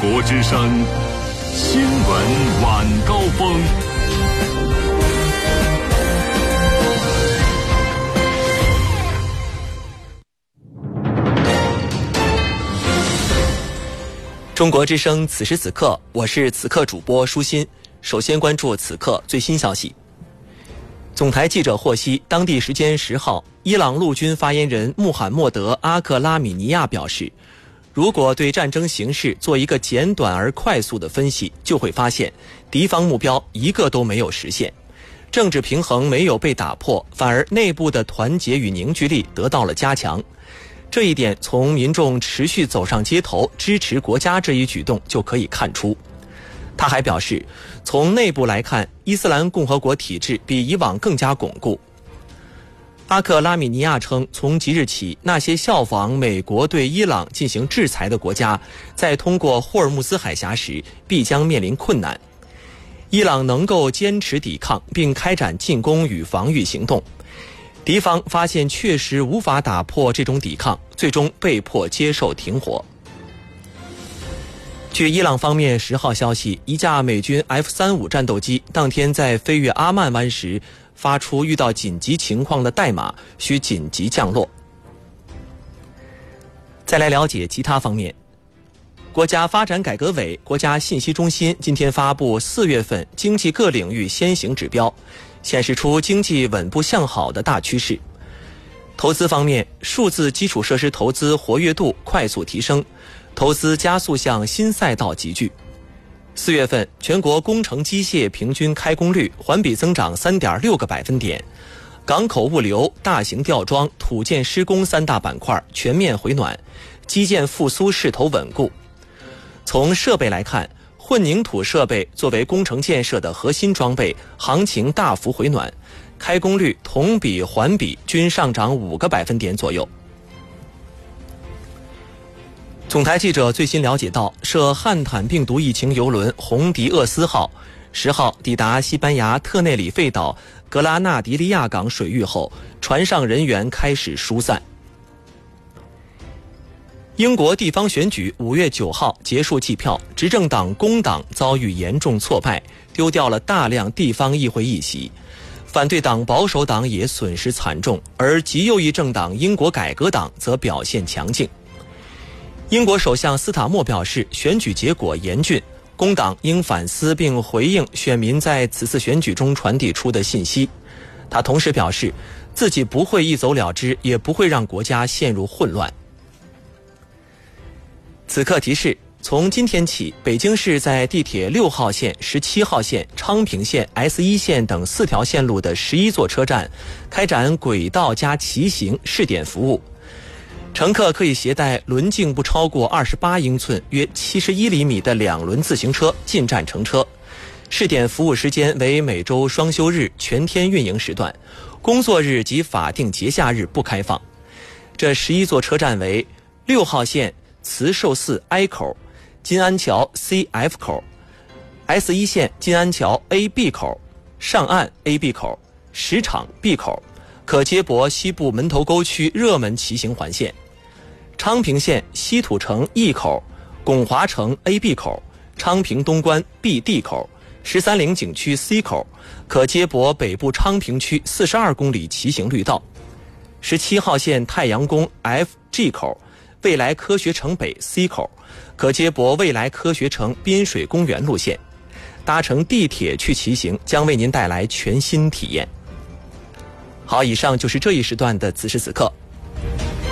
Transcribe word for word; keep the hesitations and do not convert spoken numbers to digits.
国之声新闻晚高峰。 中国之声此时此刻，我是此刻主播舒心。首先关注此刻最新消息。总台记者获悉，当地时间十号，伊朗陆军发言人穆罕默德·阿克拉米尼亚表示，如果对战争形势做一个简短而快速的分析，就会发现敌方目标一个都没有实现，政治平衡没有被打破，反而内部的团结与凝聚力得到了加强。这一点从民众持续走上街头支持国家这一举动就可以看出。他还表示，从内部来看，伊斯兰共和国体制比以往更加巩固。阿克拉米尼亚称，从即日起，那些效仿美国对伊朗进行制裁的国家，在通过霍尔木兹海峡时必将面临困难。伊朗能够坚持抵抗并开展进攻与防御行动，敌方发现确实无法打破这种抵抗，最终被迫接受停火。据伊朗方面十号消息，一架美军 F 三十五 战斗机当天在飞越阿曼湾时发出遇到紧急情况的代码，需紧急降落。再来了解其他方面。国家发展改革委、国家信息中心今天发布四月份经济各领域先行指标，显示出经济稳步向好的大趋势。投资方面，数字基础设施投资活跃度快速提升，投资加速向新赛道集聚。四月份，全国工程机械平均开工率环比增长 三点六 个百分点，港口物流、大型吊装、土建施工三大板块全面回暖，基建复苏势头稳固。从设备来看，混凝土设备作为工程建设的核心装备，行情大幅回暖，开工率同比环比均上涨五个百分点左右。总台记者最新了解到，涉汉坦病毒疫情邮轮红迪厄斯号十号抵达西班牙特内里费岛格拉纳迪利亚港水域后，船上人员开始疏散。英国地方选举五月九号结束计票，执政党工党遭遇严重挫败，丢掉了大量地方议会议席，反对党保守党也损失惨重，而极右翼政党英国改革党则表现强劲。英国首相斯塔默表示，选举结果严峻，工党应反思并回应选民在此次选举中传递出的信息。他同时表示，自己不会一走了之，也不会让国家陷入混乱。此刻提示，从今天起，北京市在地铁六号线、十七号线、昌平线、S 一 线等四条线路的十一座车站开展轨道加骑行试点服务。乘客可以携带轮径不超过二十八英寸、约七十一厘米的两轮自行车进站乘车。试点服务时间为每周双休日全天运营时段，工作日及法定节假日不开放。这十一座车站为六号线慈寿寺 I 口、金安桥 C F 口、S 一 线金安桥 A B 口、上岸 A B 口、石场 B 口，可接驳西部门头沟区热门骑行环线。昌平线西土城 E 口、拱华城 A B 口、昌平东关 B D 口、十三陵景区 C 口，可接驳北部昌平区四十二公里骑行绿道。十七号线太阳宫 F G 口、未来科学城北 C 口，可接驳未来科学城滨水公园路线。搭乘地铁去骑行将为您带来全新体验。好，以上就是这一时段的此时此刻。